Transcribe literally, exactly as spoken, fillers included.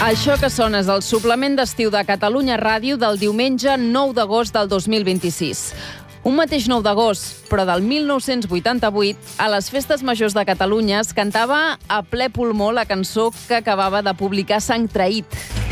Això que sona és el suplement d'estiu de Catalunya Ràdio del diumenge nou d'agost del dos mil vint-i-sis. Un mateix nou d'agost, però del mil nou-cents vuitanta-vuit, a les Festes Majors de Catalunya es cantava a ple pulmó la cançó que acabava de publicar Sang Traït.